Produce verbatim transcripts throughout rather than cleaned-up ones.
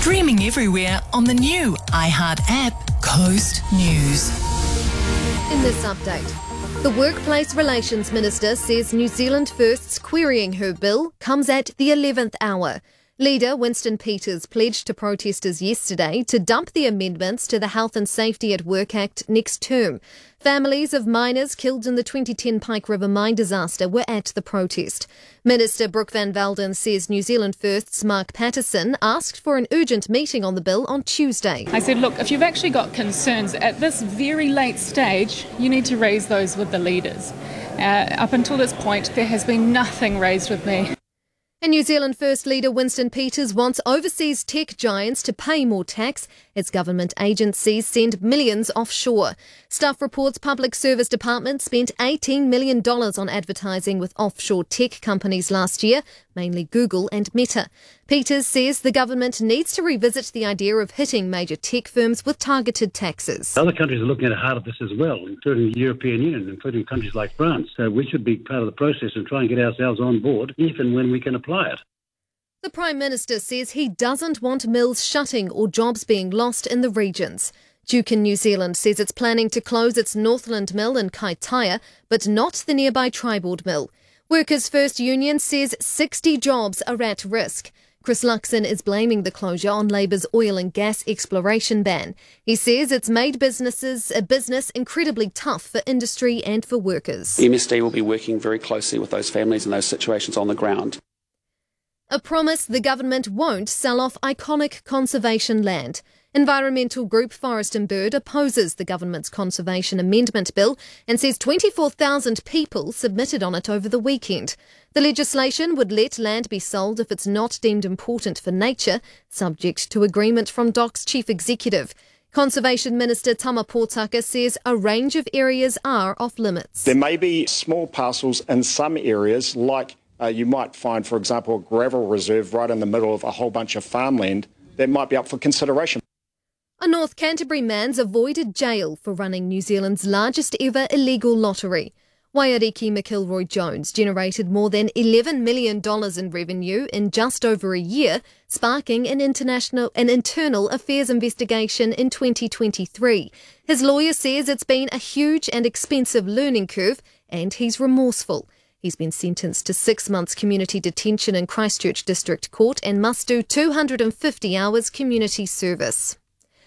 Streaming everywhere on the new iHeart app, Coast News. In this update, the Workplace Relations Minister says New Zealand First's querying her bill comes at the eleventh hour. Leader Winston Peters pledged to protesters yesterday to dump the amendments to the Health and Safety at Work Act next term. Families of miners killed in the twenty ten Pike River mine disaster were at the protest. Minister Brooke Van Velden says New Zealand First's Mark Patterson asked for an urgent meeting on the bill on Tuesday. I said, look, if you've actually got concerns at this very late stage, you need to raise those with the leaders. Uh, up until this point, there has been nothing raised with me. And New Zealand First leader Winston Peters wants overseas tech giants to pay more tax as government agencies send millions offshore. Stuff reports Public Service Department spent eighteen million dollars on advertising with offshore tech companies last year, mainly Google and Meta. Peters says the government needs to revisit the idea of hitting major tech firms with targeted taxes. Other countries are looking at hard at this as well, including the European Union, including countries like France. So we should be part of the process and try and get ourselves on board if and when we can apply it. The Prime Minister says he doesn't want mills shutting or jobs being lost in the regions. Duke in New Zealand says it's planning to close its Northland mill in Kaitaia, but not the nearby Triboard mill. Workers' First Union says sixty jobs are at risk. Chris Luxon is blaming the closure on Labour's oil and gas exploration ban. He says it's made businesses a business incredibly tough for industry and for workers. M S D will be working very closely with those families and those situations on the ground. A promise the government won't sell off iconic conservation land. Environmental group Forest and Bird opposes the government's conservation amendment bill and says twenty-four thousand people submitted on it over the weekend. The legislation would let land be sold if it's not deemed important for nature, subject to agreement from D O C's chief executive. Conservation Minister Tama Pōtaka says a range of areas are off limits. There may be small parcels in some areas, like uh, you might find, for example, a gravel reserve right in the middle of a whole bunch of farmland that might be up for consideration. A North Canterbury man's avoided jail for running New Zealand's largest ever illegal lottery. Waiariki McIlroy Jones generated more than eleven million dollars in revenue in just over a year, sparking an international an internal affairs investigation in twenty twenty-three. His lawyer says it's been a huge and expensive learning curve, and he's remorseful. He's been sentenced to six months community detention in Christchurch District Court and must do two hundred fifty hours community service.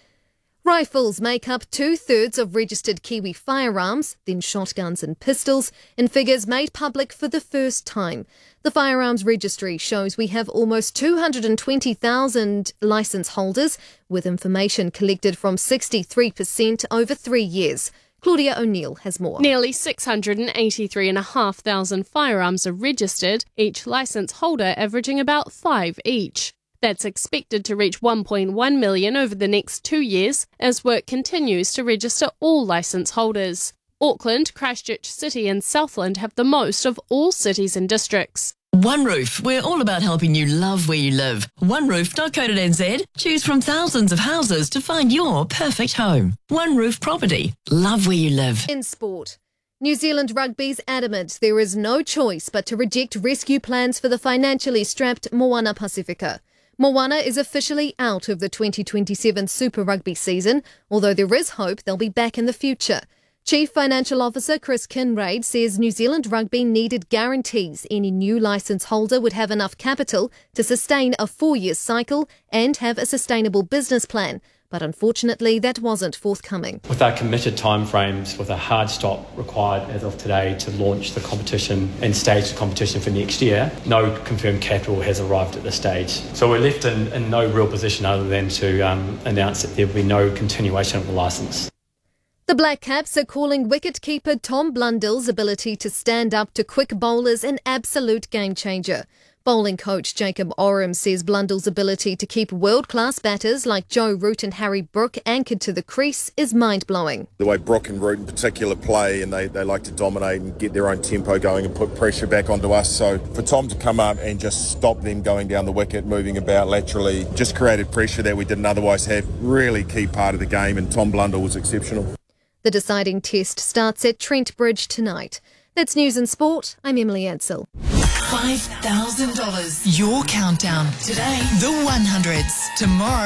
Rifles make up two-thirds of registered Kiwi firearms, then shotguns and pistols, in figures made public for the first time. The Firearms Registry shows we have almost two hundred twenty thousand licence holders, with information collected from sixty-three percent over three years. Claudia O'Neill has more. Nearly six hundred eighty-three thousand five hundred firearms are registered, each licence holder averaging about five each. That's expected to reach one point one million over the next two years as work continues to register all licence holders. Auckland, Christchurch City and Southland have the most of all cities and districts. One Roof, we're all about helping you love where you live. one roof dot co dot n z. Choose from thousands of houses to find your perfect home. One Roof Property. Love where you live. In sport, New Zealand Rugby's adamant there is no choice but to reject rescue plans for the financially strapped Moana Pasifika. Moana is officially out of the twenty twenty-seven Super Rugby season, although there is hope they'll be back in the future. Chief Financial Officer Chris Kinraid says New Zealand Rugby needed guarantees any new licence holder would have enough capital to sustain a four-year cycle and have a sustainable business plan. But unfortunately, that wasn't forthcoming. With our committed timeframes, with a hard stop required as of today to launch the competition and stage the competition for next year, no confirmed capital has arrived at this stage. So we're left in, in no real position other than to um, announce that there will be no continuation of the licence. The Black Caps are calling wicketkeeper Tom Blundell's ability to stand up to quick bowlers an absolute game changer. Bowling coach Jacob Oram says Blundell's ability to keep world-class batters like Joe Root and Harry Brook anchored to the crease is mind-blowing. The way Brook and Root in particular play, and they, they like to dominate and get their own tempo going and put pressure back onto us. So for Tom to come up and just stop them going down the wicket, moving about laterally, just created pressure that we didn't otherwise have. Really key part of the game, and Tom Blundell was exceptional. The deciding test starts at Trent Bridge tonight. That's News and Sport. I'm Emily Ansell. five thousand dollars. Your countdown. Today, the one hundreds. Tomorrow,